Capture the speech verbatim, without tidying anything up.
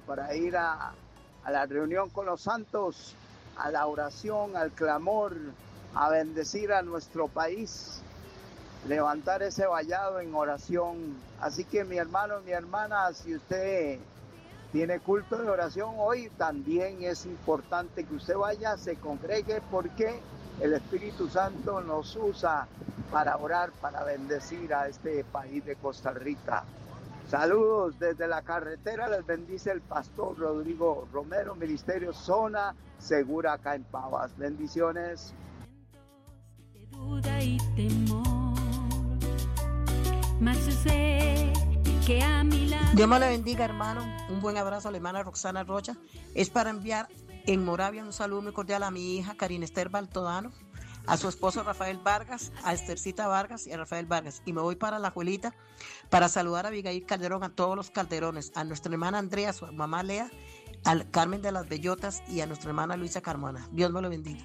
para ir a, a la reunión con los santos, a la oración, al clamor, a bendecir a nuestro país, levantar ese vallado en oración. Así que mi hermano, mi hermana, si usted tiene culto de oración hoy, también es importante que usted vaya, se congregue, porque el Espíritu Santo nos usa para orar, para bendecir a este país de Costa Rica. Saludos desde la carretera, les bendice el pastor Rodrigo Romero, Ministerio Zona Segura acá en Pavas. Bendiciones. De duda y temor, mas sé que a mi lado... Dios me le bendiga, hermano. Un buen abrazo a la hermana Roxana Rocha. Es para enviar en Moravia un saludo muy cordial a mi hija Karina Esther Baltodano, a su esposo Rafael Vargas, a Estercita Vargas y a Rafael Vargas. Y me voy para La Juelita para saludar a Abigail Calderón, a todos los calderones, a nuestra hermana Andrea, a su mamá Lea, al Carmen de las Bellotas y a nuestra hermana Luisa Carmona. Dios me lo bendiga.